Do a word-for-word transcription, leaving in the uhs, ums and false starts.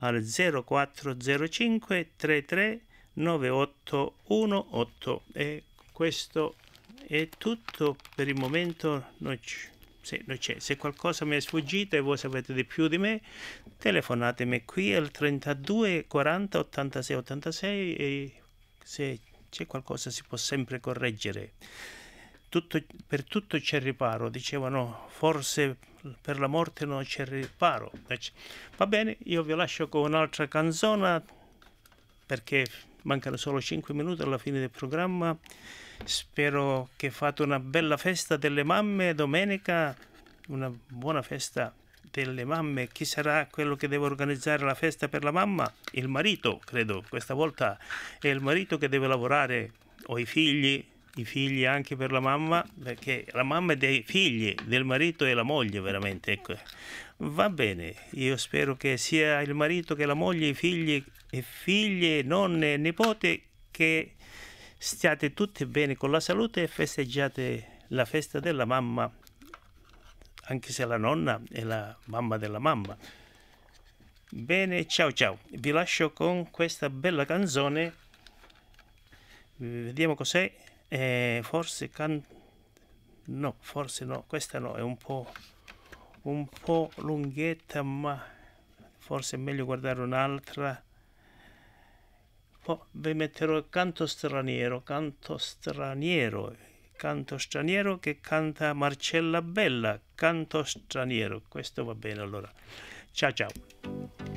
al zero quattro zero cinque tre tre nove otto uno otto. E questo è tutto per il momento. Non se, non c'è. Se qualcosa mi è sfuggito e voi sapete di più di me, telefonatemi qui al trentadue quaranta ottantasei ottantasei e se c'è qualcosa si può sempre correggere. Tutto, per tutto c'è riparo, dicevano, forse per la morte non c'è riparo. Va bene, io vi lascio con un'altra canzone perché mancano solo cinque minuti alla fine del programma. Spero che fate una bella festa delle mamme domenica, una buona festa delle mamme. Chi sarà quello che deve organizzare la festa per la mamma? Il marito, credo, questa volta è il marito che deve lavorare, o i figli, i figli anche per la mamma, perché la mamma è dei figli, del marito e la moglie veramente, ecco. Va bene, io spero che sia il marito che la moglie, i figli e figlie, nonne e nipote, che stiate tutti bene con la salute e festeggiate la festa della mamma, anche se la nonna è la mamma della mamma. Bene, ciao ciao, vi lascio con questa bella canzone, vediamo cos'è, eh, forse can... no, forse no, questa no, è un po', un po' lunghetta, ma forse è meglio guardare un'altra. Poi vi metterò Canto straniero, canto straniero, canto straniero che canta Marcella Bella, Canto straniero. Questo va bene allora. Ciao ciao.